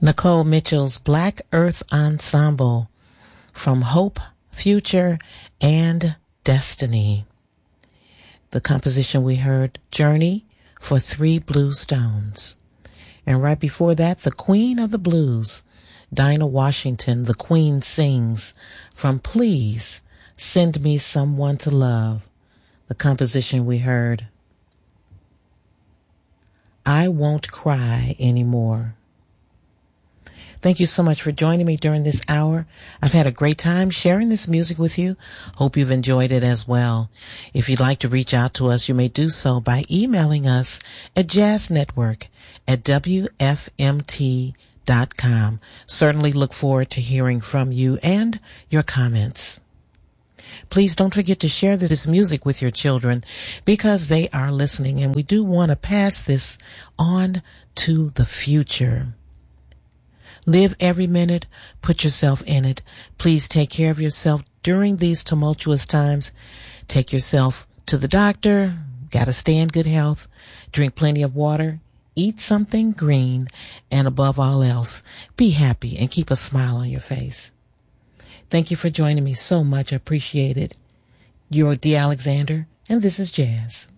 Nicole Mitchell's Black Earth Ensemble from Hope, Future, and Destiny. The composition we heard, Journey for Three Blue Stones. And right before that, the Queen of the Blues, Dinah Washington, the Queen Sings, from Please Send Me Someone to Love. The composition we heard, I Won't Cry Anymore. Thank you so much for joining me during this hour. I've had a great time sharing this music with you. Hope you've enjoyed it as well. If you'd like to reach out to us, you may do so by emailing us at jazznetwork@wfmt.com. Certainly look forward to hearing from you and your comments. Please don't forget to share this music with your children because they are listening, and we do want to pass this on to the future. Live every minute. Put yourself in it. Please take care of yourself during these tumultuous times. Take yourself to the doctor. Got to stay in good health. Drink plenty of water. Eat something green. And above all else, be happy and keep a smile on your face. Thank you for joining me so much. I appreciate it. You're D. Alexander, and this is Jazz.